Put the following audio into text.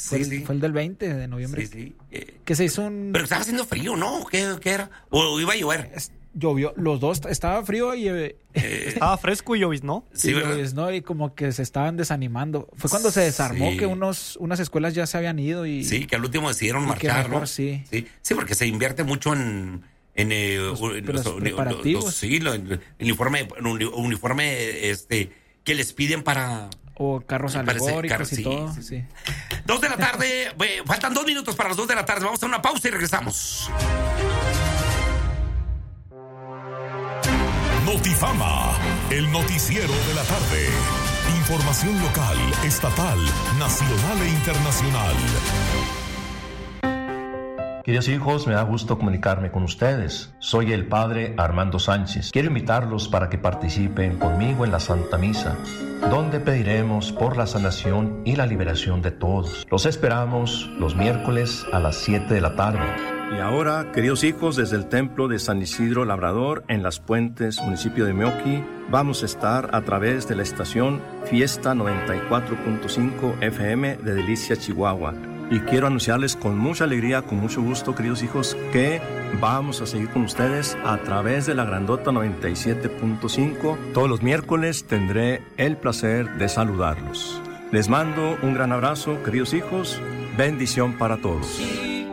Fue el del 20 de noviembre. Sí. Que se hizo un... Pero estaba haciendo frío, ¿no? ¿Qué era? ¿O iba a llover? Llovió, los dos, estaba frío y... estaba fresco y lloviznó. Sí, ¿no? Y como que se estaban desanimando. Fue cuando se desarmó que unas escuelas ya se habían ido y... Sí, que al último decidieron marchar, mejor, ¿no? Sí, porque se invierte mucho en los preparativos. El uniforme que les piden para... O carros alegóricos y todo. Sí. 2 de la tarde, faltan 2 minutos para las 2 de la tarde. Vamos a una pausa y regresamos. Notifama, el noticiero de la tarde. Información local, estatal, nacional e internacional. Queridos hijos, me da gusto comunicarme con ustedes. Soy el Padre Armando Sánchez. Quiero invitarlos para que participen conmigo en la Santa Misa, donde pediremos por la sanación y la liberación de todos. Los esperamos los miércoles a las 7 de la tarde. Y ahora, queridos hijos, desde el templo de San Isidro Labrador, en Las Puentes, municipio de Meoqui, vamos a estar a través de la estación Fiesta 94.5 FM de Delicia, Chihuahua. Y quiero anunciarles con mucha alegría, con mucho gusto, queridos hijos, que vamos a seguir con ustedes a través de la grandota 97.5. Todos los miércoles tendré el placer de saludarlos. Les mando un gran abrazo, queridos hijos. Bendición para todos.